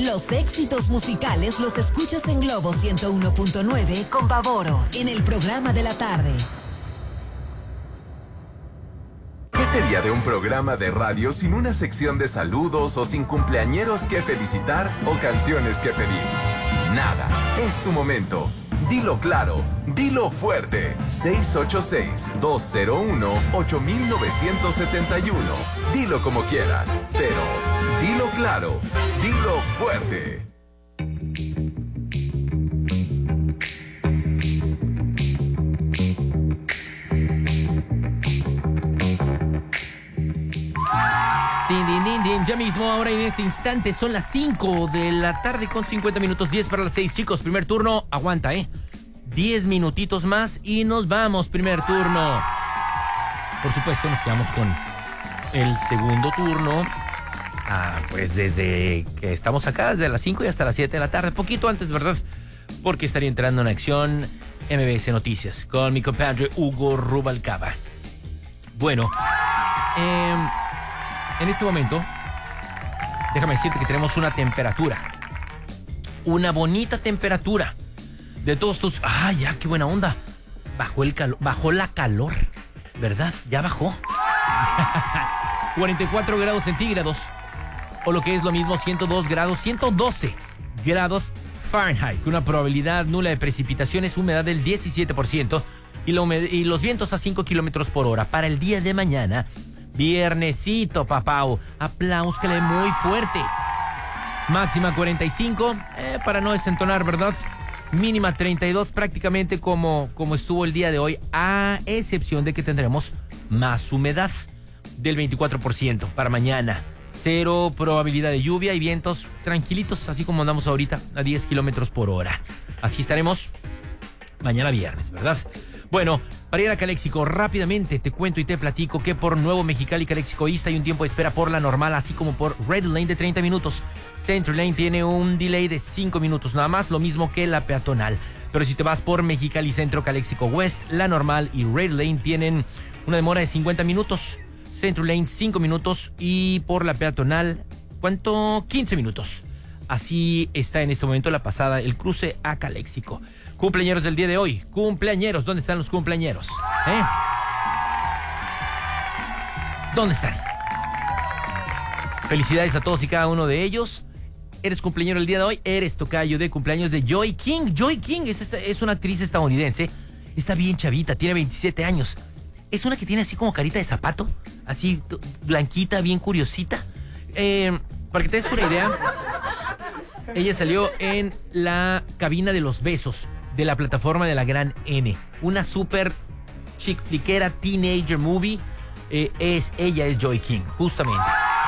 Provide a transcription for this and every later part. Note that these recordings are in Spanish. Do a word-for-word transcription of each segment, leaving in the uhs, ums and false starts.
Los éxitos musicales los escuchas en Globo ciento uno punto nueve con Pavoro, en el programa de la tarde. ¿Qué sería de un programa de radio sin una sección de saludos o sin cumpleañeros que felicitar o canciones que pedir? Nada, es tu momento. Dilo claro, dilo fuerte. seis ocho seis, dos cero uno, ocho nueve siete uno. Dilo como quieras, pero dilo claro, dilo fuerte. Din, din, din, din. Ya mismo, ahora en este instante, son las cinco de la tarde con cincuenta minutos, diez para las seis, chicos. Primer turno, aguanta, ¿eh? diez minutitos más y nos vamos, primer turno. Por supuesto, nos quedamos con el segundo turno. Ah, pues desde que estamos acá, desde las cinco y hasta las siete de la tarde. Poquito antes, ¿verdad? Porque estaría entrando en acción M B S Noticias con mi compadre Hugo Rubalcaba. Bueno, eh... en este momento, déjame decirte que tenemos una temperatura. Una bonita temperatura. De todos tus... ¡Ah, ya! ¡Qué buena onda! Bajó el calor, bajó la calor, ¿verdad? Ya bajó. cuarenta y cuatro grados centígrados. O lo que es lo mismo, ciento dos grados, ciento doce grados Fahrenheit. Con una probabilidad nula de precipitaciones, humedad del diecisiete por ciento. Y, la humed- y los vientos a cinco kilómetros por hora. Para el día de mañana... Viernesito, papau. Apláuscale muy fuerte. Máxima cuarenta y cinco, eh, para no desentonar, ¿verdad? Mínima treinta y dos, prácticamente como, como estuvo el día de hoy, a excepción de que tendremos más humedad del veinticuatro por ciento para mañana. Cero probabilidad de lluvia y vientos tranquilitos, así como andamos ahorita, a diez kilómetros por hora. Así estaremos mañana viernes, ¿verdad? Bueno, para ir a Caléxico, rápidamente te cuento y te platico que por Nuevo Mexicali Caléxico East hay un tiempo de espera por la normal, así como por Red Lane de treinta minutos. Central Lane tiene un delay de cinco minutos nada más, lo mismo que la peatonal. Pero si te vas por Mexicali Centro, Caléxico West, la normal y Red Lane tienen una demora de cincuenta minutos. Central Lane cinco minutos y por la peatonal, ¿cuánto? quince minutos. Así está en este momento la pasada, el cruce a Caléxico. Cumpleañeros del día de hoy. Cumpleañeros. ¿Dónde están los cumpleañeros? ¿Eh? ¿Dónde están? Felicidades a todos y cada uno de ellos. Eres cumpleañero el día de hoy. Eres tocayo de cumpleaños de Joy King. Joy King es, es una actriz estadounidense. Está bien chavita. Tiene veintisiete años. Es una que tiene así como carita de zapato. Así blanquita, bien curiosita. Eh, para que te des una idea, ella salió en la cabina de los besos de la plataforma de la Gran N. Una super chick fliquera teenager movie. Eh, es, ella es Joy King, justamente.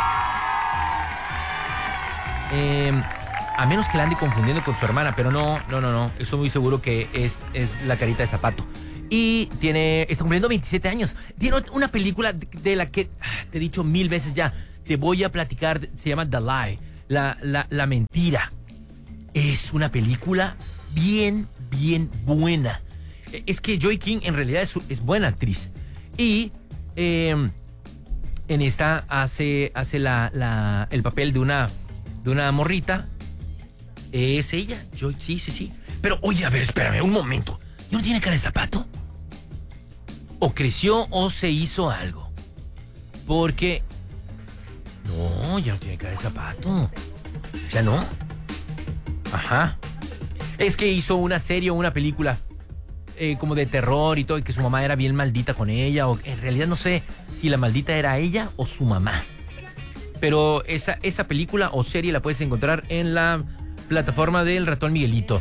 Eh, a menos que la ande confundiendo con su hermana, pero no, no, no, no. Estoy muy seguro que es, es la carita de zapato. Y tiene, está cumpliendo veintisiete años. Tiene una película de la que te he dicho mil veces ya. Te voy a platicar, se llama The Lie, la, la, la mentira. Es una película bien, bien buena. Es que Joy King en realidad es, es buena actriz. Y eh, en esta hace, hace la, la, el papel de una, de una morrita. Es ella, Joy, sí, sí, sí. Pero oye, a ver, espérame un momento. ¿No tiene cara de zapato? O creció o se hizo algo. Porque... No, ya no tiene cara de zapato. ¿Ya no? Ajá. Es que hizo una serie o una película eh, como de terror y todo, y que su mamá era bien maldita con ella, o en realidad no sé si la maldita era ella o su mamá. Pero esa, esa película o serie la puedes encontrar en la plataforma del Ratón Miguelito.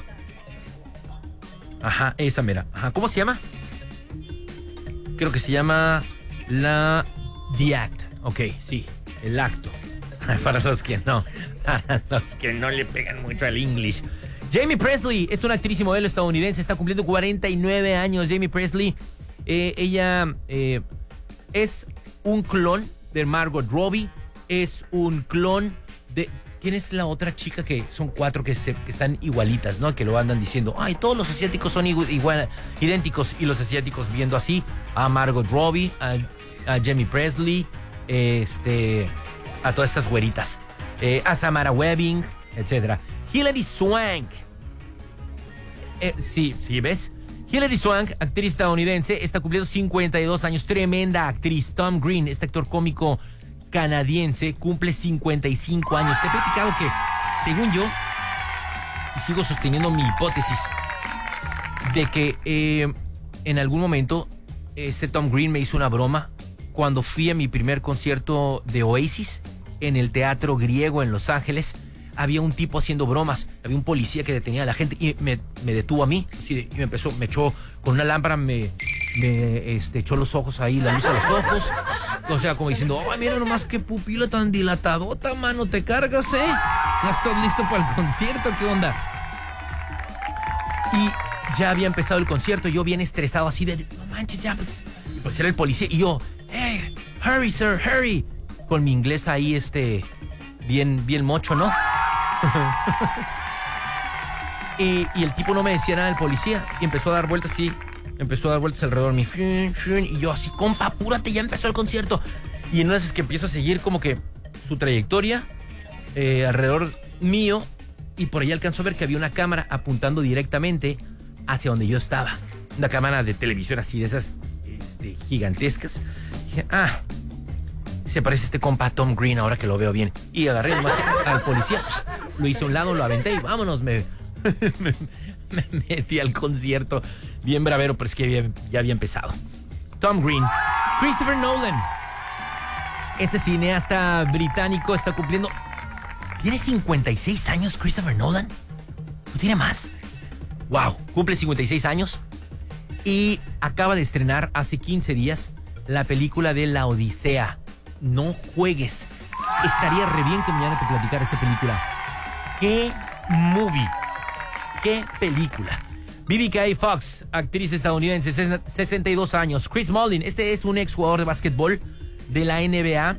Ajá, esa mera. Ajá, ¿cómo se llama? Creo que se llama la The Act. Ok, sí, el acto. Para los que no, para los que no le pegan mucho al English. Jamie Presley es una actriz y modelo estadounidense, está cumpliendo cuarenta y nueve años. Jamie Presley, eh, ella eh, es un clon de Margot Robbie, es un clon de... ¿Quién es la otra chica que son cuatro que, se, que están igualitas, ¿no? Que lo andan diciendo, ay, todos los asiáticos son igual, igual idénticos, y los asiáticos viendo así a Margot Robbie, a, a Jamie Presley, este, a todas estas güeritas, eh, a Samara Webbing, etcétera. Hilary Swank. Eh, sí, sí, ¿ves? Hilary Swank, actriz estadounidense, está cumpliendo cincuenta y dos años. Tremenda actriz. Tom Green, este actor cómico canadiense, cumple cincuenta y cinco años. Te he platicado que, según yo, y sigo sosteniendo mi hipótesis, de que eh, en algún momento este Tom Green me hizo una broma cuando fui a mi primer concierto de Oasis en el Teatro Griego en Los Ángeles. Había un tipo haciendo bromas, había un policía que detenía a la gente y me, me detuvo a mí, así de, y me empezó, me echó con una lámpara, me, me este, echó los ojos ahí, la luz a los ojos, o sea, como diciendo, ay, mira nomás qué pupila tan dilatadota, mano, te cargas, ¿eh? ¿Ya estás listo para el concierto? ¿Qué onda? Y ya había empezado el concierto, yo bien estresado, así de, no manches, ya, pues, y pues era el policía, y yo, hey, hurry, sir, hurry, con mi inglés ahí, este, bien, bien mocho, ¿no? y, y el tipo no me decía nada, el policía, y empezó a dar vueltas así, empezó a dar vueltas alrededor de mí, y yo así, compa, apúrate, ya empezó el concierto. Y en una vez que empiezo a seguir como que su trayectoria eh, alrededor mío, y por ahí alcanzó a ver que había una cámara apuntando directamente hacia donde yo estaba, una cámara de televisión así, de esas este, gigantescas. Y dije, ah, se parece este compa Tom Green ahora que lo veo bien. Y agarré nomás al policía, lo hice a un lado, lo aventé y vámonos, me, me, me metí al concierto. Bien bravero, pero es que había, ya había empezado. Tom Green. Christopher Nolan. Este cineasta británico está cumpliendo... ¿Tiene cincuenta y seis años Christopher Nolan? ¿No tiene más? Wow, cumple cincuenta y seis años y acaba de estrenar hace quince días la película de La Odisea. No juegues. Estaría re bien que mañana te platicara esa película. ¡Qué movie! ¡Qué película! Vivica A. Fox, actriz estadounidense, sesenta y dos años. Chris Mullin, este es un exjugador de básquetbol de la N B A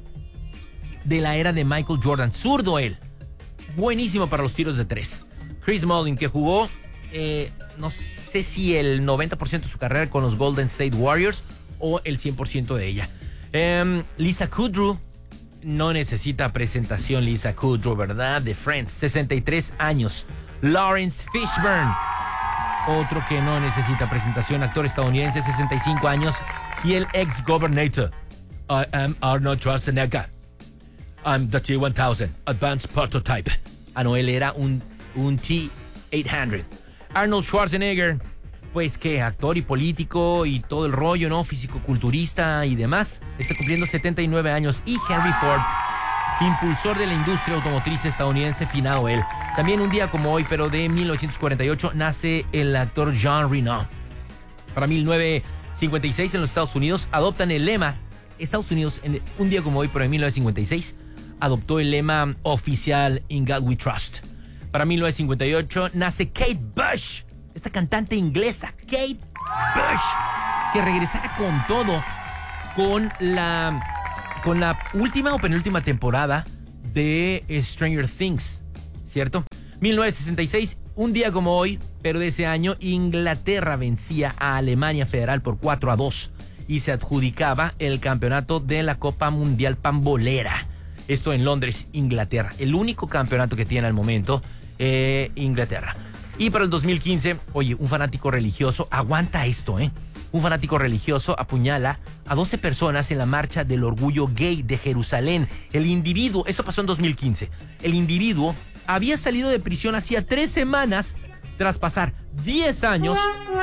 de la era de Michael Jordan. Zurdo él. Buenísimo para los tiros de tres. Chris Mullin, que jugó, eh, no sé si el noventa por ciento de su carrera con los Golden State Warriors o el cien por ciento de ella. Um, Lisa Kudrow, no necesita presentación Lisa Kudrow, ¿verdad? De Friends, sesenta y tres años. Lawrence Fishburne, otro que no necesita presentación, actor estadounidense, sesenta y cinco años. Y el ex-gobernator, I am Arnold Schwarzenegger. I'm the T one thousand, Advanced Prototype. Ah, no, él era un, un T ochocientos. Arnold Schwarzenegger, pues que actor y político y todo el rollo, ¿no? Físico-culturista y demás. Está cumpliendo setenta y nueve años. Y Henry Ford, impulsor de la industria automotriz estadounidense, finado él. También un día como hoy, pero de mil novecientos cuarenta y ocho, nace el actor Jean Reno. Para mil novecientos cincuenta y seis, en los Estados Unidos, adoptan el lema. Estados Unidos, en un día como hoy, pero en mil novecientos cincuenta y seis, adoptó el lema oficial In God We Trust. Para mil novecientos cincuenta y ocho, nace Kate Bush, esta cantante inglesa, Kate Bush, que regresará con todo con la, con la última o penúltima temporada de Stranger Things, ¿cierto? mil novecientos sesenta y seis, un día como hoy, pero de ese año, Inglaterra vencía a Alemania Federal por cuatro a dos y se adjudicaba el campeonato de la Copa Mundial Pambolera. Esto en Londres, Inglaterra. El único campeonato que tiene al momento eh, Inglaterra. Y para el dos mil quince, oye, un fanático religioso, aguanta esto, ¿eh? Un fanático religioso apuñala a doce personas en la marcha del orgullo gay de Jerusalén. El individuo, esto pasó en dos mil quince, el individuo había salido de prisión hacía tres semanas tras pasar diez años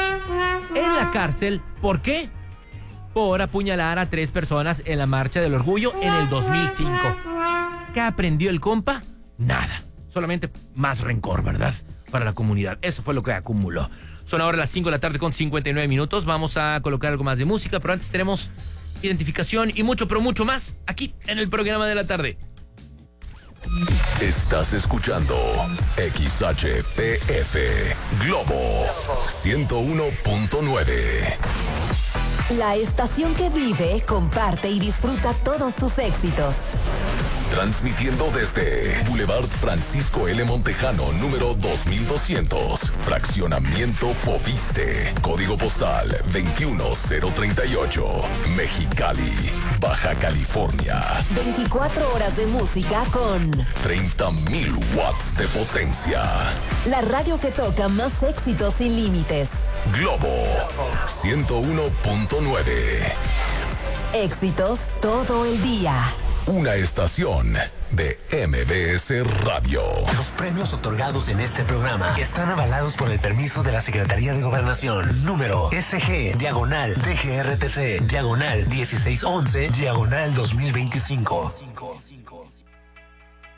en la cárcel. ¿Por qué? Por apuñalar a tres personas en la marcha del orgullo en el dos mil cinco. ¿Qué aprendió el compa? Nada. Solamente más rencor, ¿verdad? Para la comunidad. Eso fue lo que acumuló. Son ahora las cinco de la tarde con cincuenta y nueve minutos. Vamos a colocar algo más de música, pero antes tenemos identificación y mucho, pero mucho más aquí en el programa de la tarde. Estás escuchando X H P F Globo ciento uno punto nueve. La estación que vive, comparte y disfruta todos tus éxitos. Transmitiendo desde Boulevard Francisco L. Montejano, número dos mil doscientos. Fraccionamiento Fobiste. Código postal veintiuno cero treinta y ocho. Mexicali, Baja California. veinticuatro horas de música con treinta mil watts de potencia. la radio que toca más éxitos sin límites. Globo ciento uno punto nueve. Éxitos todo el día. Una estación de M B S Radio. Los premios otorgados en este programa están avalados por el permiso de la Secretaría de Gobernación. Número S G, diagonal, D G R T C, diagonal dieciséis once, diagonal dos mil veinticinco.